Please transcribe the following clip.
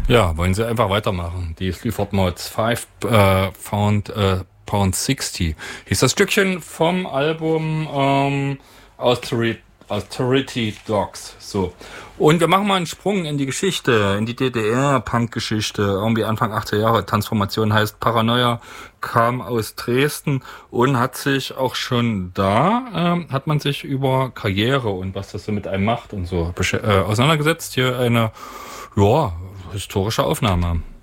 Ja, wollen Sie einfach weitermachen. Die Sleaford Mods 5 Pound 60 hieß das Stückchen vom Album Authority Dogs. So. Und wir machen mal einen Sprung in die Geschichte, in die DDR-Punk-Geschichte, irgendwie Anfang 80er Jahre. Transformation heißt Paranoia, kam aus Dresden und hat sich auch schon hat man sich über Karriere und was das so mit einem macht und so auseinandergesetzt. Hier eine, ja, historische Aufnahme.